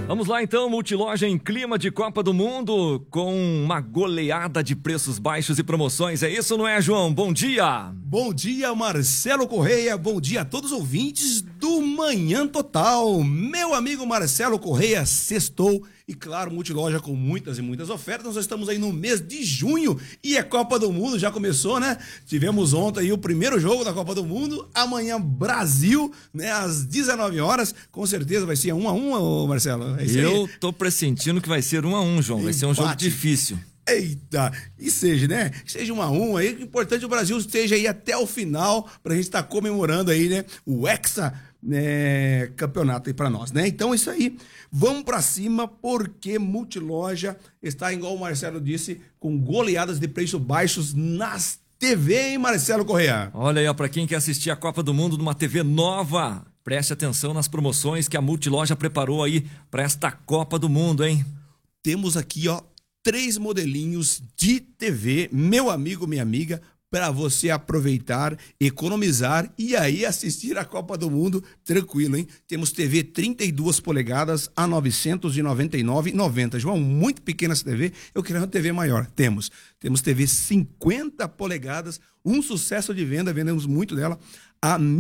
Vamos lá então, Multiloja em clima de Copa do Mundo, com uma goleada de preços baixos e promoções. É isso, não é, João? Bom dia! Bom dia, Marcelo Correia. Bom dia a todos os ouvintes do Manhã Total. Meu amigo Marcelo Correia, sextou. E claro, Multiloja com muitas e muitas ofertas. Nós estamos aí no mês de junho e a Copa do Mundo já começou, né? Tivemos ontem aí o primeiro jogo da Copa do Mundo. Amanhã, Brasil, né? Às 19 horas. Com certeza vai ser 1-1, Marcelo. É isso aí. Eu tô pressentindo que vai ser 1-1, João. Vai ser um jogo difícil. Eita, e seja, né? Seja 1-1 aí, o importante é o Brasil esteja aí até o final pra gente estar comemorando aí, né? O Hexa, né, campeonato aí pra nós, né? Então, isso aí, vamos pra cima, porque Multiloja está, igual o Marcelo disse, com goleadas de preços baixos nas TV, hein, Marcelo Correia? Olha aí, ó, pra quem quer assistir a Copa do Mundo numa TV nova, preste atenção nas promoções que a Multiloja preparou aí pra esta Copa do Mundo, hein? Temos aqui, ó, 3 modelinhos de TV, meu amigo, minha amiga, para você aproveitar, economizar e aí assistir a Copa do Mundo tranquilo, hein? Temos TV 32 polegadas a R$ 999,90. João, muito pequena essa TV, eu queria uma TV maior. Temos TV 50 polegadas, um sucesso de venda, vendemos muito dela, a R$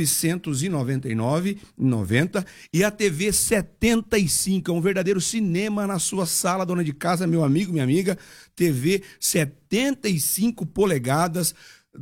1.999,90. E a TV 75, é um verdadeiro cinema na sua sala, dona de casa, meu amigo, minha amiga. TV 75 polegadas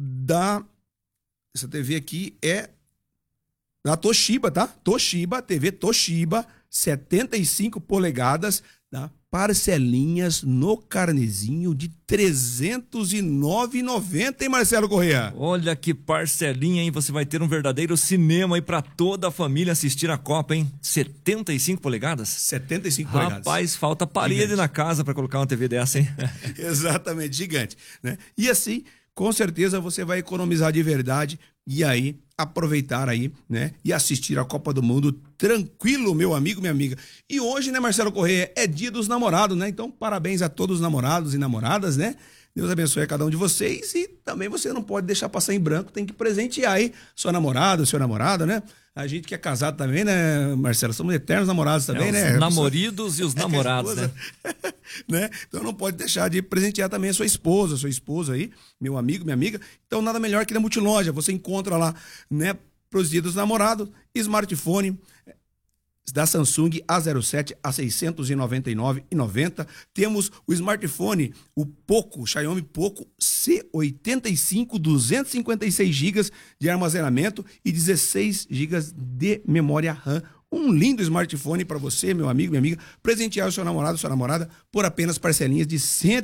essa TV aqui é da Toshiba, tá? TV Toshiba, 75 polegadas, tá? Parcelinhas no carnezinho de R$ 309,90, hein, Marcelo Correia? Olha que parcelinha, hein? Você vai ter um verdadeiro cinema aí pra toda a família assistir a Copa, hein? 75 polegadas? 75 polegadas. Rapaz, falta parede gigante na casa pra colocar uma TV dessa, hein? Exatamente, gigante, né? E assim, com certeza você vai economizar de verdade e aí aproveitar aí, né? E assistir a Copa do Mundo tranquilo, meu amigo, minha amiga. E hoje, né, Marcelo Correia, é dia dos namorados, né? Então, parabéns a todos os namorados e namoradas, né? Deus abençoe a cada um de vocês e também você não pode deixar passar em branco, tem que presentear aí sua namorada, seu namorado, né? A gente que é casado também, né, Marcelo? Somos eternos namorados também, né? Os namoridos e os namorados, né? Né? Então não pode deixar de presentear também a sua esposa aí, meu amigo, minha amiga. Então nada melhor que na Multiloja. Você encontra lá, né, pros dias dos namorados, smartphone da Samsung A07 a R$ 699,90. Temos o smartphone, o Poco, Xiaomi Poco C85, 256 GB de armazenamento e 16 GB de memória RAM. Um lindo smartphone para você, meu amigo, minha amiga, presentear o seu namorado, sua namorada, por apenas parcelinhas de R$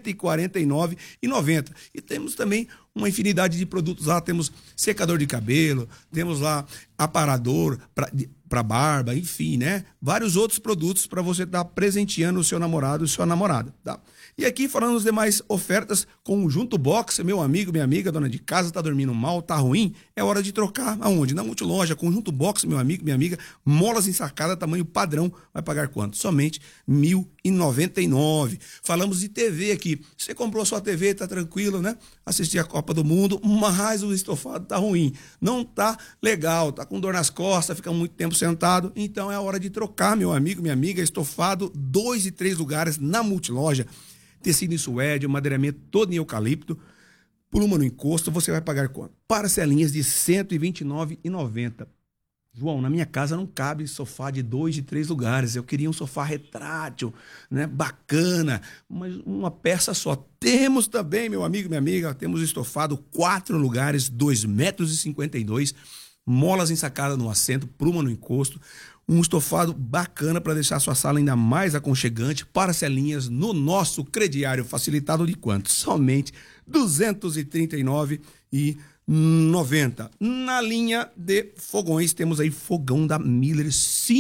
149,90. E temos também uma infinidade de produtos lá, temos secador de cabelo, temos lá aparador para barba, enfim, né? Vários outros produtos para você estar presenteando o seu namorado e sua namorada, tá? E aqui, falando das demais ofertas, conjunto box, meu amigo, minha amiga, dona de casa, tá dormindo mal, tá ruim, é hora de trocar. Aonde? Na Multiloja, conjunto box, meu amigo, minha amiga, molas ensacada, tamanho padrão, vai pagar quanto? Somente R$ 1.099. Falamos de TV aqui. Você comprou a sua TV, tá tranquilo, né? Assistir a Copa do Mundo, mas o estofado tá ruim, não tá legal, tá com dor nas costas, fica muito tempo sentado, então é a hora de trocar, meu amigo, minha amiga, estofado, 2 e 3 lugares na Multiloja. Tecido em suede, madeiramento todo em eucalipto, pluma no encosto, você vai pagar quanto? Parcelinhas de R$ 129,90. João, na minha casa não cabe sofá de 2 e 3 lugares. Eu queria um sofá retrátil, né? Bacana, mas uma peça só. Temos também, meu amigo, minha amiga, temos estofado 4 lugares, 2,52 m, molas ensacadas no assento, pluma no encosto. Um estofado bacana para deixar a sua sala ainda mais aconchegante. Parcelinhas no nosso crediário facilitado de quanto? Somente R$ 239,90. Na linha de fogões, temos aí fogão da Miller